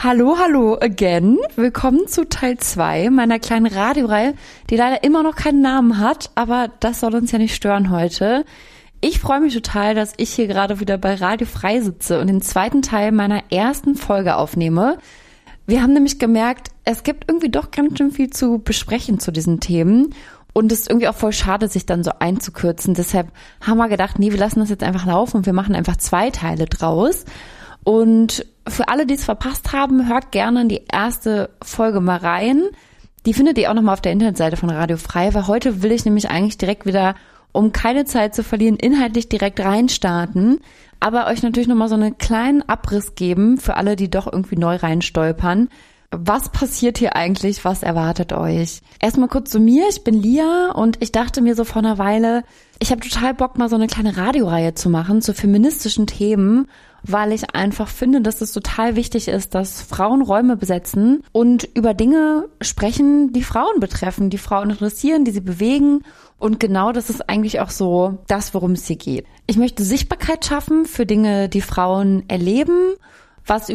Hallo, hallo again. Willkommen zu Teil 2 meiner kleinen Radioreihe, die leider immer noch keinen Namen hat, aber das soll uns ja nicht stören heute. Ich freue mich total, dass ich hier gerade wieder bei Radio Frei sitze und den zweiten Teil meiner ersten Folge aufnehme. Wir haben nämlich gemerkt, es gibt irgendwie doch ganz schön viel zu besprechen zu diesen Themen und es ist irgendwie auch voll schade, sich dann so einzukürzen. Deshalb haben wir gedacht, nee, wir lassen das jetzt einfach laufen und wir machen einfach 2 Teile draus. Und für alle, die es verpasst haben, hört gerne in die erste Folge mal rein. Die findet ihr auch nochmal auf der Internetseite von Radio Frei, weil heute will ich nämlich eigentlich direkt wieder, um keine Zeit zu verlieren, inhaltlich direkt reinstarten, aber euch natürlich nochmal so einen kleinen Abriss geben für alle, die doch irgendwie neu reinstolpern. Was passiert hier eigentlich? Was erwartet euch? Erstmal kurz zu mir. Ich bin Lia und ich dachte mir so vor einer Weile, ich habe total Bock, mal so eine kleine Radioreihe zu machen zu feministischen Themen, weil ich einfach finde, dass es total wichtig ist, dass Frauen Räume besetzen und über Dinge sprechen, die Frauen betreffen, die Frauen interessieren, die sie bewegen. Und genau das ist eigentlich auch so das, worum es hier geht. Ich möchte Sichtbarkeit schaffen für Dinge, die Frauen erleben, was